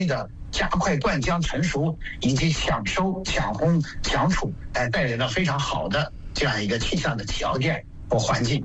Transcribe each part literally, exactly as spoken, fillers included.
的加快灌浆成熟以及抢收、抢烘、抢储，哎，带来了非常好的这样一个气象的条件和环境。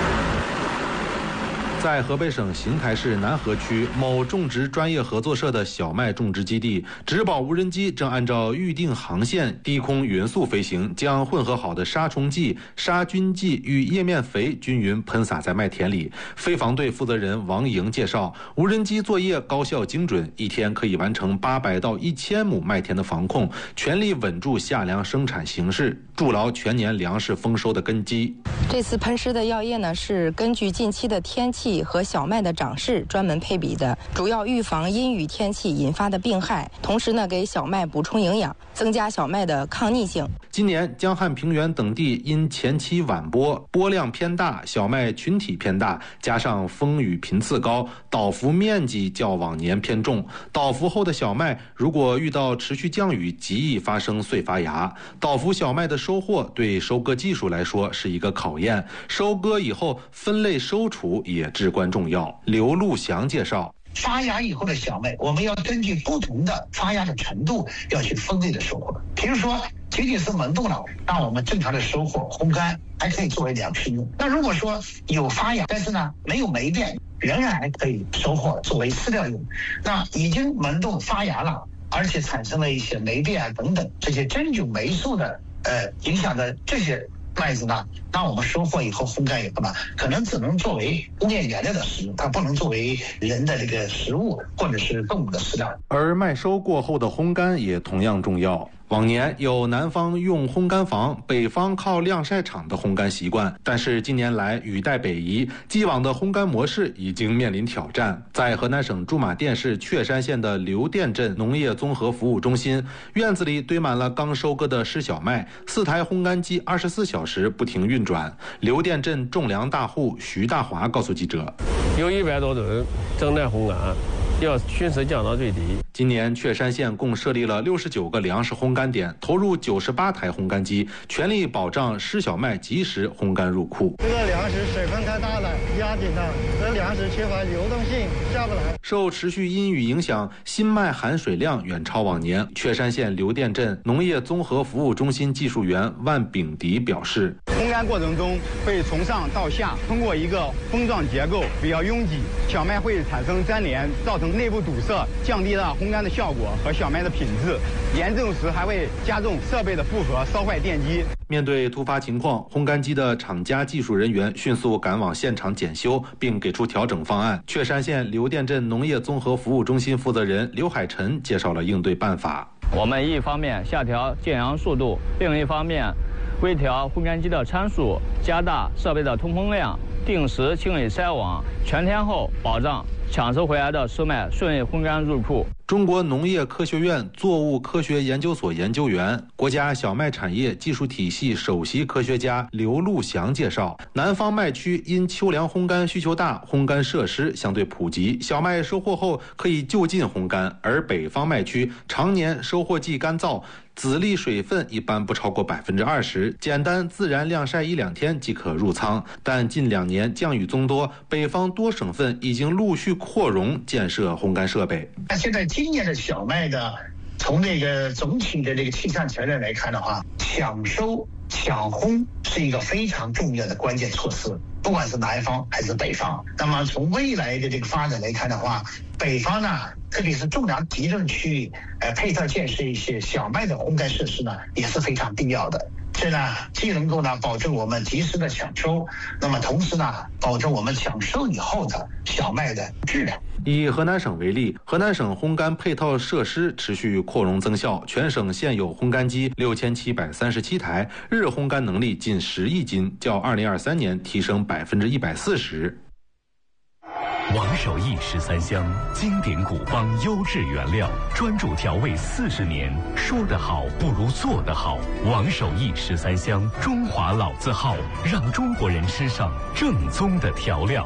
在河北省邢台市南河区某种植专业合作社的小麦种植基地，植保无人机正按照预定航线低空匀速飞行，将混合好的杀虫剂、杀菌剂与叶面肥均匀喷洒在麦田里。飞防队负责人王莹介绍，无人机作业高效精准，一天可以完成八百到一千亩麦田的防控，全力稳住夏粮生产形势，筑牢全年粮食丰收的根基。 这次喷施的药液呢，是根据近期的天气和小麦的长势专门配比的，主要预防阴雨天气引发的病害，同时呢给小麦补充营养，增加小麦的抗逆性。 今年江汉平原等地因前期晚播，播量偏大，小麦群体偏大，加上风雨频次高，倒伏面积较往年偏重。倒伏后的小麦如果遇到持续降雨，极易发生碎发芽。倒伏小麦的收获对收割技术来说是一个考验，收割以后分类收储也至关重要。刘路祥介绍， 发芽以后的小麦，我们要根据不同的发芽的程度，要去分类的收获。比如说，仅仅是萌动了，让我们正常的收获烘干，还可以作为粮食用。那如果说有发芽，但是呢没有霉变，仍然还可以收获作为饲料用。那已经萌动发芽了，而且产生了一些霉变啊等等这些真菌霉素的呃影响的这些麦子呢，那我们收获以后烘干以后呢，可能只能作为工业原料的食用，它不能作为人的这个食物或者是动物的饲料。 而麦收过后的烘干也同样重要。往年有南方用烘干房，北方靠晾晒场的烘干习惯，但是近年来雨带北移，既往的烘干模式已经面临挑战。在河南省驻马店市确山县的刘店镇农业综合服务中心，院子里堆满了刚收割的湿小麦，四台烘干机二十四小时不停运转。刘店镇种粮大户徐大华告诉记者， 有一百多吨正在烘干，要迅速降到最低。 今年确山县共设立了六十九个粮食烘干点，投入九十八台烘干机，全力保障湿小麦及时烘干入库。 这个粮食水分太大了，压紧了，这粮食缺乏流动性，下不来。 受持续阴雨影响，新麦含水量远超往年。确山县刘店镇农业综合服务中心技术员万炳迪表示， 烘干过程中会从上到下通过一个封状结构比较拥挤，小麦会产生粘连，造成内部堵塞，降低了烘干的效果和小麦的品质。严重时还会加重设备的负荷，烧坏电机。 面对突发情况，烘干机的厂家技术人员迅速赶往现场检修，并给出调整方案。确山县刘店镇农业综合服务中心负责人刘海晨介绍了应对办法。 我们一方面下调建阳速度，另一方面微调烘干机的参数，加大设备的通风量，定时清理筛网，全天候保障抢收回来的湿麦顺利烘干入库。 中国农业科学院作物科学研究所研究员、国家小麦产业技术体系首席科学家刘路祥介绍，南方麦区因秋粮烘干需求大，烘干设施相对普及，小麦收获后可以就近烘干，而北方麦区常年收获季干燥，籽粒水分一般不超过百分之二十，简单自然晾晒一两天即可入仓。但近两年降雨增多，北方多省份已经陆续扩容建设烘干设备。 那现在今年的小麦的，从这个总体的这个气象条件来看的话，抢收、抢烘是一个非常重要的关键措施，不管是南方还是北方。那么从未来的这个发展来看的话，北方呢，特别是种粮集中区域，呃，配套建设一些小麦的烘干设施呢，也是非常必要的。这呢，既能够呢保证我们及时的抢收，那么同时呢，保证我们抢收以后的小麦的质量。 以河南省为例，河南省烘干配套设施持续扩容增效，全省现有烘干机六千七百三十七台，日烘干能力近十亿斤，较二零二三年提升百分之一百四十。 王守义十三香，经典古方优质原料，专注调味四十年，说得好不如做得好。王守义十三香，中华老字号，让中国人吃上正宗的调料。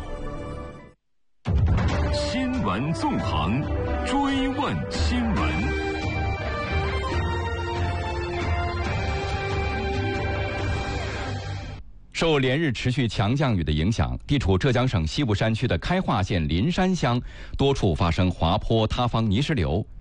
新闻纵横，追问新闻。 受连日持续强降雨的影响，地处浙江省西部山区的开化县林山乡多处发生滑坡塌方泥石流。